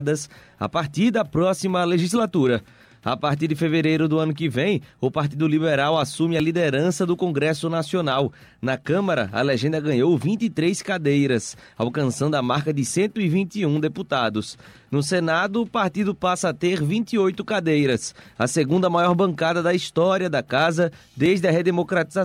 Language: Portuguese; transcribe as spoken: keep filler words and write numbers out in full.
a partir da próxima legislatura. A partir de fevereiro do ano que vem, o Partido Liberal assume a liderança do Congresso Nacional. Na Câmara, a legenda ganhou vinte e três cadeiras, alcançando a marca de cento e vinte e um deputados. No Senado, o partido passa a ter vinte e oito cadeiras, a segunda maior bancada da história da casa desde a redemocratização